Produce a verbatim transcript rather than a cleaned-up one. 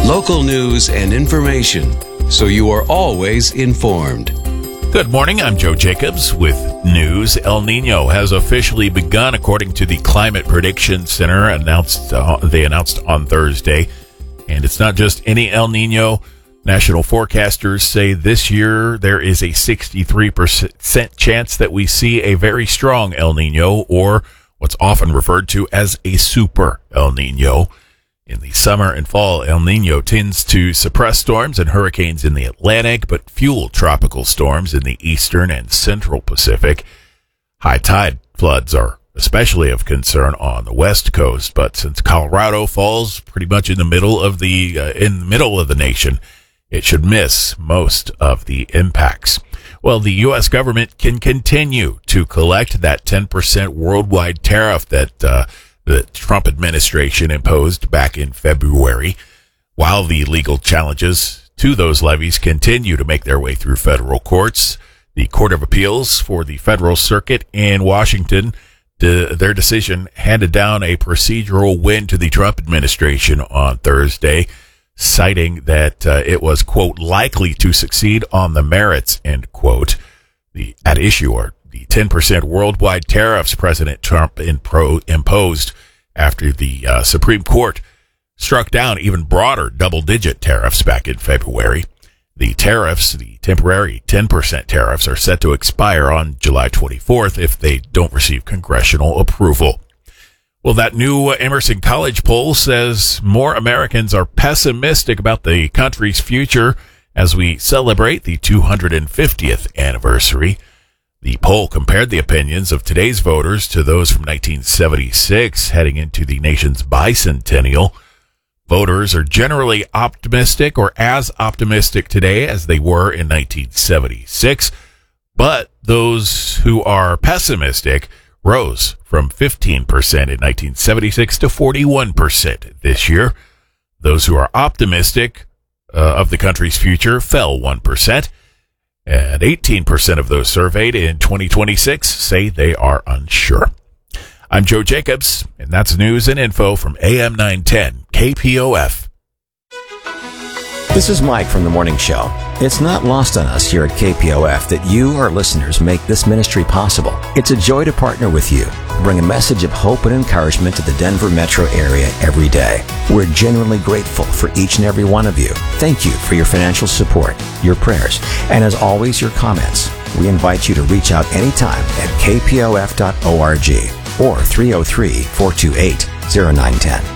Local news and information, so you are always informed. Good morning, I'm Joe Jacobs with news. El Nino has officially begun, according to the Climate Prediction Center. Announced uh, They announced on Thursday. And it's not just any El Nino. National forecasters say this year there is a sixty-three percent chance that we see a very strong El Nino, or what's often referred to as a super El Nino. In the summer and fall, El Nino tends to suppress storms and hurricanes in the Atlantic, but fuel tropical storms in the eastern and central Pacific. High tide floods are especially of concern on the west coast, but since Colorado falls pretty much in the middle of the uh, in the middle of the nation, it should miss most of the impacts. Well, the U S government can continue to collect that ten percent worldwide tariff that uh, the Trump administration imposed back in February, while the legal challenges to those levies continue to make their way through federal courts. The Court of Appeals for the Federal Circuit in Washington, the, their decision handed down a procedural win to the Trump administration on Thursday, citing that uh, it was, quote, likely to succeed on the merits, end quote. The at issue are the ten percent worldwide tariffs President Trump impro- imposed after the uh, Supreme Court struck down even broader double-digit tariffs back in February. The tariffs, the temporary ten percent tariffs, are set to expire on July twenty-fourth if they don't receive congressional approval. Well, that new Emerson College poll says more Americans are pessimistic about the country's future as we celebrate the two hundred fiftieth anniversary. The poll compared the opinions of today's voters to those from nineteen seventy-six, heading into the nation's bicentennial. Voters are generally optimistic or as optimistic today as they were in nineteen seventy-six, but those who are pessimistic rose from fifteen percent in nineteen seventy-six to forty-one percent this year. Those who are optimistic uh, of the country's future fell one percent. And eighteen percent of those surveyed in twenty twenty-six say they are unsure. I'm Joe Jacobs, and that's news and info from A M nine ten K P O F. This is Mike from The Morning Show. It's not lost on us here at K P O F that you, our listeners, make this ministry possible. It's a joy to partner with you, bring a message of hope and encouragement to the Denver metro area every day. We're genuinely grateful for each and every one of you. Thank you for your financial support, your prayers, and as always, your comments. We invite you to reach out anytime at k p o f dot org or three oh three, four two eight, oh nine one oh.